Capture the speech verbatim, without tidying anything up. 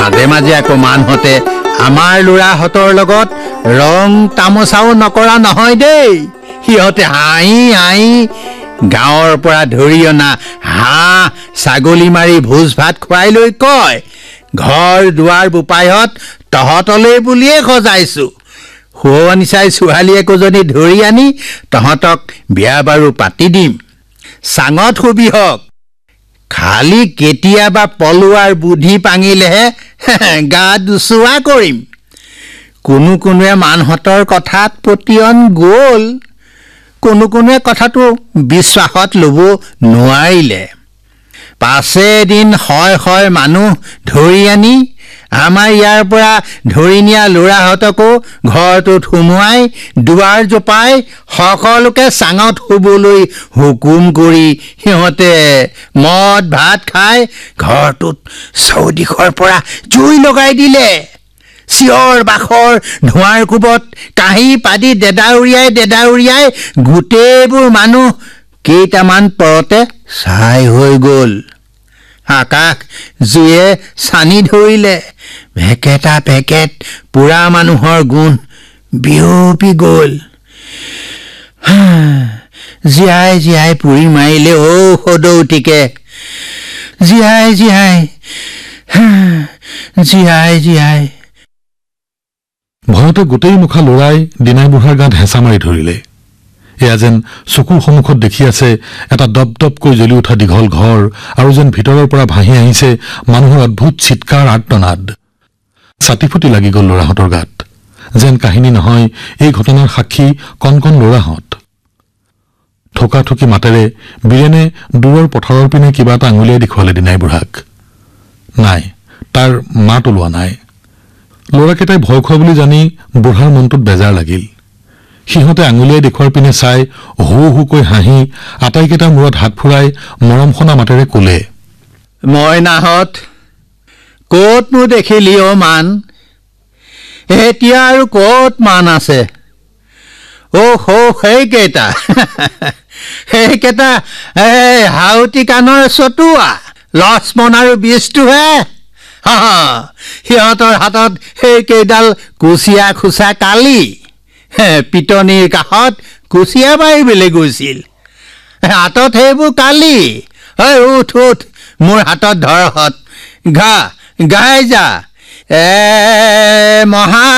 মাজে মাজে আকৌ মানহতে আমাৰ ল'ৰাহঁতৰ লগত ৰং তামোচাও নকৰা নহয় দেই। সিহঁতে হাঁহি হাঁহি গাঁৱৰ পৰা ধৰি অনা হাঁহ ছাগলী মাৰি ভোজ ভাত খুৱাই লৈ কয়, ঘৰ দুৱাৰ বোপাইহঁত তহঁতলৈ বুলিয়ে সজাইছো। শুৱনি চাই ছোৱালী একোজনী ধৰি আনি তহঁতক বিয়া বাৰু পাতি দিম। চাঙত শুবি হওক, খালি কেতিয়াবা পলোৱাৰ বুদ্ধি পাঙিলেহে গা দুচোৱা কৰিম। কোনো কোনোৱে মানহঁতৰ কথাত পতিয়ন গ'ল, কোনো কোনোৱে কথাটো বিশ্বাসত ল'ব নোৱাৰিলে। পাছে এদিন হয় হয় মানুহ ধৰি আনি আমাৰ ইয়াৰ পৰা ধৰি নিয়া ল'ৰাহঁতকো ঘৰটোত সুমুৱাই দুৱাৰ জপাই সকলোকে চাঙত শুবলৈ হুকুম কৰি সিহঁতে মদ ভাত খাই ঘৰটোত চৌদিশৰ পৰা জুই লগাই দিলে। চিঞৰ বাখৰ ধোঁৱাৰ কোবত কাঁহী পাদি দেদাউৰিয়াই দেদাউৰিয়াই গোটেইবোৰ মানুহ কেইটামান পৰতে ছাই হৈ গ'ল। আকাশ জুয়ে চানি ধৰিলে, ভেকেটা ভেকেট পুৰা মানুহৰ গুণ বিয়পি গ'ল। জীয়াই জীয়াই পুৰি মাৰিলে ঔ সদৌতিকে, জীয়াই জীয়াই জীয়াই জীয়াই। ভয়তে গোটেই মুখা লৰাই দিনাই বুঢ়াৰ গাত হেঁচা মাৰি ধৰিলে। এয়া যেন চকুৰ সন্মুখত দেখি আছে এটা দপদপকৈ জ্বলি উঠা দীঘল ঘৰ, আৰু যেন ভিতৰৰ পৰা ভাঁহি আহিছে মানুহৰ অদ্ভুত চিৎকাৰ আৰ্তনাদ। ছাতি ফুটি লাগি গ'ল ল'ৰাহঁতৰ গাত। যেন কাহিনী নহয়, এই ঘটনাৰ সাক্ষী কণ কণ ল'ৰাহঁত। ঠোকা ঠুকি মাতেৰে বীৰেনে দূৰৰ পথাৰৰ পিনে কিবা এটা আঙুলিয়াই দেখুৱালে দিনাই বুঢ়াক। নাই, তাৰ মাত ওলোৱা নাই। ল'ৰাকেইটাই ভয় খোৱা বুলি জানি বুঢ়াৰ মনটোত বেজাৰ লাগিল। সিহঁতে আঙুলিয়াই দেখুৱাৰ পিনে চাই হু হুকৈ হাঁহি আটাইকেইটা মূৰত হাত ফুৰাই মৰম সনা মাতেৰে ক'লে, মইনাহঁত, ক'তনো দেখিলি অ মান? এতিয়া আৰু ক'ত মান আছে? অ সৌ সেইকেইটা সেইকেইটা এই হাউতি কাণৰ চতুৱা লক্ষ্মণ আৰু বিষ্ণুহে। সিহঁতৰ হাতত সেইকেইডাল কুচিয়া খোচা কালি পিটনিৰ কাষত কুচিয়া মাৰিবলৈ গৈছিল। হাতত সেইবোৰ কালি। ঐ উঠ উঠ, মোৰ হাতত ধৰহত, ঘা গাই যা। এ মহা